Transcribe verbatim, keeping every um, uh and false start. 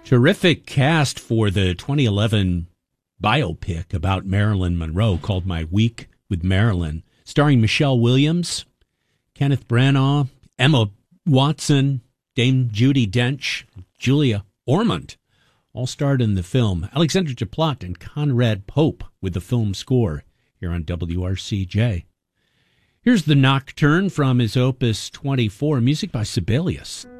Terrific cast for the twenty eleven biopic about Marilyn Monroe called My Week with Marilyn, starring Michelle Williams, Kenneth Branagh, Emma Watson, Dame Judi Dench, Julia Ormond, all starred in the film. Alexander Desplat and Conrad Pope with the film score here on W R C J. Here's the Nocturne from his Opus twenty-four, music by Sibelius.